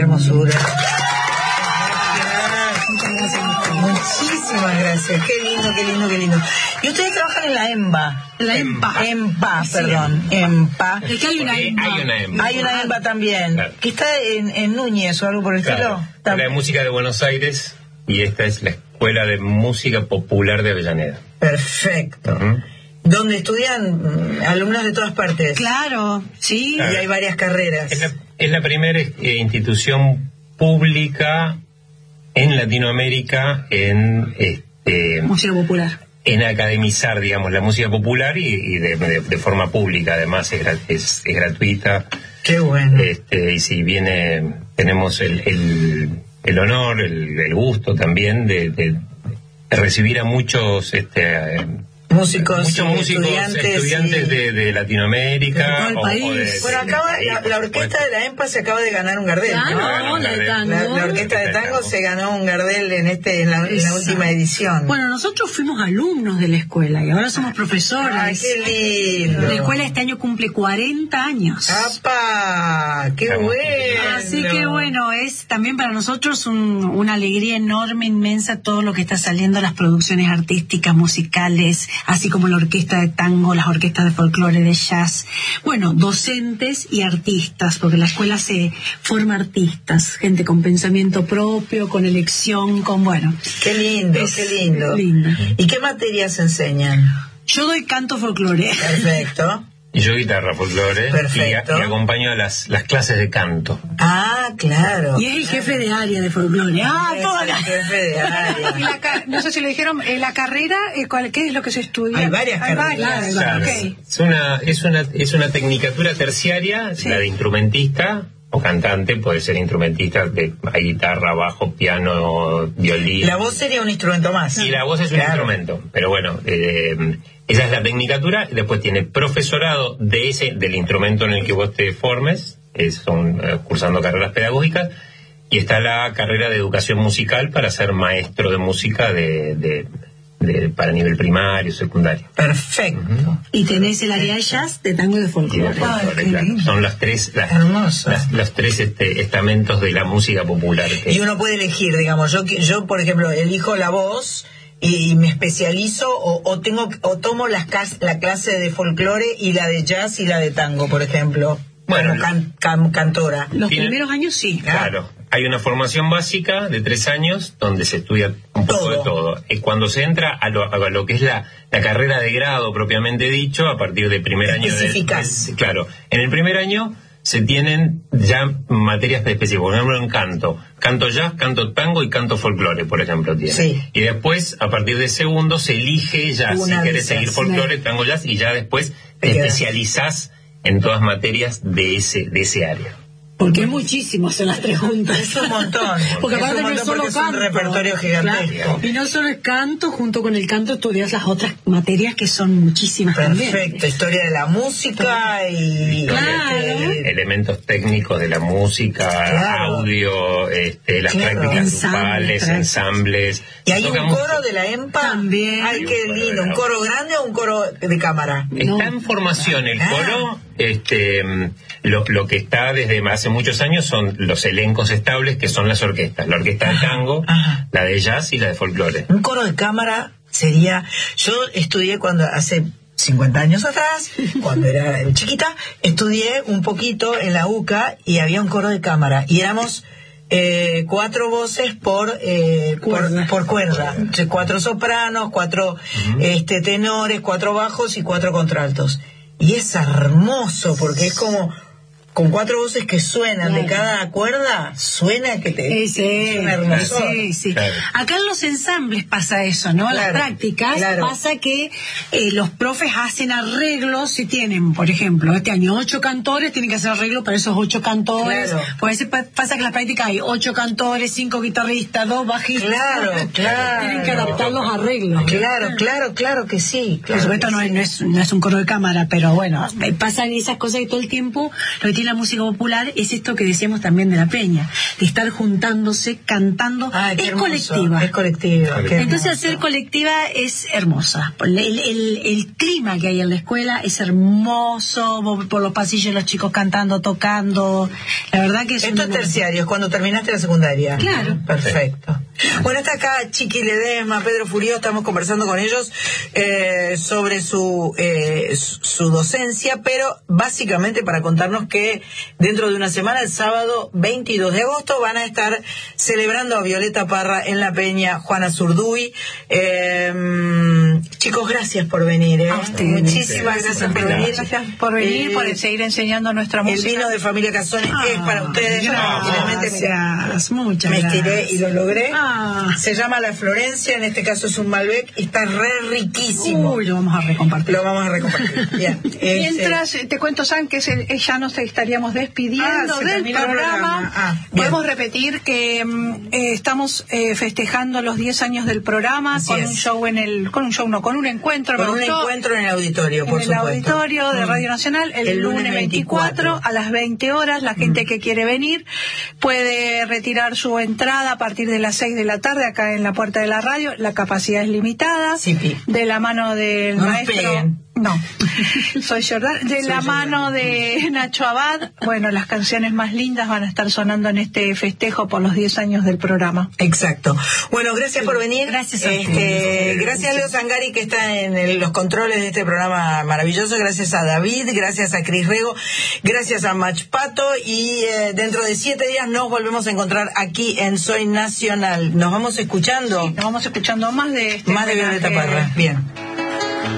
hermosura. Muchísimas gracias. Qué lindo, qué lindo, qué lindo. Y ustedes trabajan en la EMBA. La EMPA. EMPA, perdón. EMPA. Es que hay una EMPA. Hay una EMPA también. Claro. Que está en Núñez o algo por el estilo. La de Música de Buenos Aires, y esta es la Escuela de Música Popular de Avellaneda. Perfecto. Donde estudian alumnos de todas partes. Claro, sí. Y hay varias carreras. Es la primera institución pública en Latinoamérica en Música popular. en academizar, digamos, la música popular y de forma pública. Además es gratuita. Qué bueno. Y si viene, tenemos el honor, el gusto también de recibir a muchos músicos, estudiantes de Latinoamérica. De todo el país. Bueno, acaba, la orquesta de la EMPA se acaba de ganar un Gardel, Claro, ¿no? la de tango. La orquesta de tango se ganó un Gardel en la última edición. Bueno, nosotros fuimos alumnos de la escuela y ahora somos profesores. ¡Ay, qué lindo! La escuela este año cumple 40 años. ¡Apa! ¡Qué bueno! Así que bueno, es también para nosotros una alegría enorme, inmensa, todo lo que está saliendo, las producciones artísticas, musicales, así como la orquesta de tango, las orquestas de folclore, de jazz. Bueno, docentes y artistas, porque la escuela se forma artistas, gente con pensamiento propio, con elección, con bueno. ¡Qué lindo, qué lindo! Linda. ¿Y qué materias enseñan? Yo doy canto folclore. Perfecto. Y yo guitarra folclore. Perfecto. Y acompaño a las clases de canto. Ah, claro. Y es el jefe de área de folclore. ¡Ah, Es toda el la... jefe de área. Y no sé si le dijeron, la carrera, ¿qué es lo que se estudia? Hay varias carreras. Claro, Claro. ok. Es una tecnicatura terciaria, Sí. la de instrumentista o cantante. Puede ser instrumentista, hay guitarra, bajo, piano, violín. La voz sería un instrumento más. Y la voz es un instrumento, pero bueno, esa es la tecnicatura. Y después tiene profesorado del instrumento en el que vos te formes, son cursando carreras pedagógicas, y está la carrera de educación musical para ser maestro de música para nivel primario, secundario. Perfecto. Y tenés el área de jazz, de tango y de folclore. Claro. Son los tres estamentos de la música popular. Y uno puede elegir, digamos, yo por ejemplo, elijo la voz y me especializo o tomo la clase de folclore y la de jazz y la de tango, por ejemplo, Bueno, como cantora. Los Tiene- primeros años sí. Claro, hay una formación básica de 3 años donde se estudia un poco Todo. de todo. Cuando se entra a lo que es la carrera de grado propiamente dicho, a partir del primer año Específicas. claro, en el primer año se tienen ya materias específicas. Por ejemplo, en canto jazz, canto tango y canto folclore, por ejemplo, tiene. Sí. Y después, a partir del segundo, se elige ya Una si de querés esas, seguir folclore, tango, jazz, y ya después te Te quedas. especializás en todas materias de ese área. Porque es muchísimo, son las 3 juntas. Es un montón. Porque Es aparte un no es montón solo porque es un canto. repertorio gigantesco. Claro. Y no solo es canto, junto con el canto estudias las otras materias que son muchísimas también. Perfecto, historia de la música y Claro. Elementos técnicos de la música, Claro. audio, las Claro. prácticas Ensambles, grupales, claro. ensambles. ¿Y hay un Tocamos- coro de la EMPA? También. Ay, qué lindo. ¿Un coro grande o un coro de cámara? Está en formación el coro. Lo que está desde hace muchos años son los elencos estables, que son las orquestas. La orquesta de tango, Ajá. la de jazz y la de folclore. Un coro de cámara sería... Yo estudié hace 50 años atrás, cuando era chiquita, estudié un poquito en la UCA y había un coro de cámara. Y éramos 4 voces por cuerda. 4 sopranos, 4 tenores, 4 bajos y 4 contraltos. Y es hermoso porque es como... Con 4 voces que suenan de cada cuerda, suena que te... Sí, es una hermosura. sí. Claro. Acá en los ensambles pasa eso, ¿no? En Claro, las prácticas claro. pasa que los profes hacen arreglos si tienen, por ejemplo, este año 8 cantores, tienen que hacer arreglo para esos 8 cantores. Claro. Por eso pasa que en las prácticas hay 8 cantores, 5 guitarristas, 2 bajistas. Claro. Tienen que adaptar los arreglos. Claro que sí. Por supuesto no es un coro de cámara, pero bueno, pasan esas cosas y todo el tiempo lo que difundir la música popular es esto que decíamos también de la Peña, de estar juntándose, cantando. Es colectiva. Es colectiva. Entonces hacer colectiva es hermosa. El clima que hay en la escuela es hermoso, por los pasillos los chicos cantando, tocando. La verdad que esto es terciario, es cuando terminaste la secundaria. Claro. Perfecto. Bueno, está acá Chiqui Ledesma, Pedro Furio, estamos conversando con ellos sobre su docencia, pero básicamente para contarnos que dentro de una semana, el sábado 22 de agosto, van a estar celebrando a Violeta Parra en la Peña Juana Zurduy. Chicos, gracias por venir. Muchísimas gracias por venir. Gracias por venir, por seguir enseñando nuestra música. El vino de Familia Casone es para ustedes. Gracias, muchas gracias. Me estiré gracias. y lo logré. Se llama La Florencia, en este caso es un Malbec, está re riquísimo. Uy, lo vamos a recompartir. Lo vamos a recompartir. Bien. Mientras te cuento, San, que ya nos estaríamos despidiendo del programa. Podemos repetir que estamos festejando los 10 años del programa con un encuentro. Con un encuentro en el auditorio, por supuesto. En el auditorio de Radio Nacional, el lunes 24 a las 20 horas. La gente que quiere venir puede retirar su entrada a partir de las 6 de la tarde acá en la puerta de la radio. La capacidad es limitada. Sí, de la mano del maestro. No, soy Jordán. De la mano de Nacho Abad, bueno, las canciones más lindas van a estar sonando en este festejo por los 10 años del programa. Exacto. Bueno, gracias por venir. Gracias a ustedes. Gracias a Leo Zangari, que está en los controles de este programa maravilloso. Gracias a David, gracias a Cris Rego, gracias a Mach Pato. Y dentro de 7 días nos volvemos a encontrar aquí en Soy Nacional. Nos vamos escuchando. Sí, nos vamos escuchando más de Violeta Parra. Bien.